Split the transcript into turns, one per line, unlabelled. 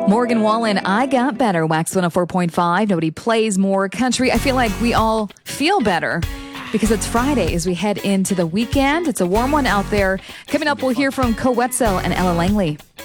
Morgan Wallen, I Got Better, Wax 104.5. Nobody plays more country. I feel like we all feel better because it's Friday as we head into the weekend. It's a warm one out there. Coming up, we'll hear from Co Wetzel and Ella Langley.